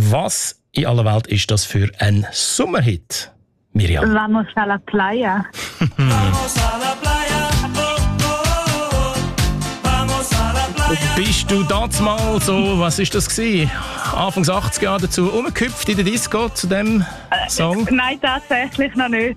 Was in aller Welt ist das für ein Sommerhit, Miriam? Vamos a la playa. Vamos a la playa, oh, oh, oh. Vamos a la playa. Bist du damals so, was ist das gewesen? Anfangs 80er Jahre dazu umgehüpft in der Disco zu dem Song? Nein, tatsächlich noch nicht.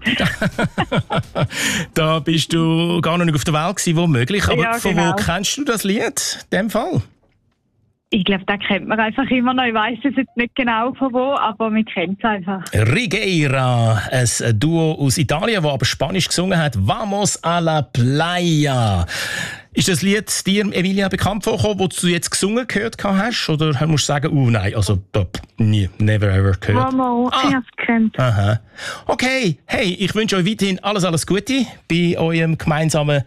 Da bist du gar noch nicht auf der Welt gewesen, womöglich. Aber Ja, von genau. wo kennst du das Lied, in dem Fall? Ich glaube, den kennt man einfach immer noch. Ich weiss es jetzt nicht genau von wo, aber man kennt es einfach. Righeira, ein Duo aus Italien, das aber Spanisch gesungen hat. Vamos a la playa. Ist das Lied dir, Emilia, bekannt vorgekommen, das du jetzt gesungen gehört hast? Oder musst du sagen, nein, also nie, never ever gehört? Mama, ich habe es gekannt. Aha. Okay, hey, ich wünsche euch weiterhin alles Gute bei eurem gemeinsamen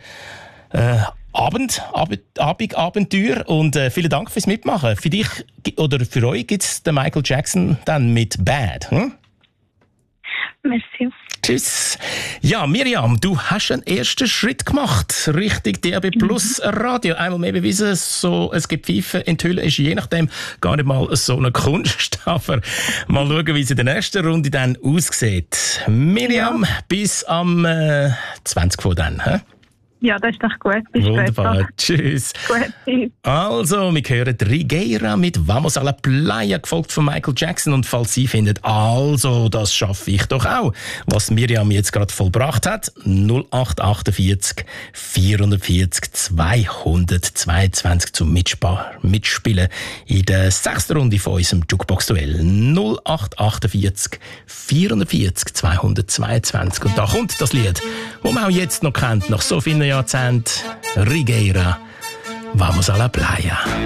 Abendabenteuer und vielen Dank fürs Mitmachen. Für dich oder für euch gibt es den Michael Jackson dann mit Bad. Hm? Merci. Tschüss. Ja, Miriam, du hast einen ersten Schritt gemacht Richtung DAB Plus Radio. Einmal mehr bewiesen, so es gibt Pfeifen enthüllen ist je nachdem gar nicht mal so eine Kunst. Aber mal schauen, wie es in der nächsten Runde dann aussieht. Miriam, bis am 20 von dann. He? Ja, das ist doch gut. Bis Wunderbar. später. Tschüss. Gut, tschüss. Also, wir hören Righeira mit Vamos a la Playa, gefolgt von Michael Jackson. Und falls Sie finden, also, das schaffe ich doch auch, was Miriam jetzt gerade vollbracht hat, 0848 440 222 zum Mitspielen in der 6. Runde von unserem Jukebox-Duell. 0848 440 222. Und da kommt das Lied, das man auch jetzt noch kennt, nach so vielen Jahrzehnten. Righeira, Vamos a la Playa.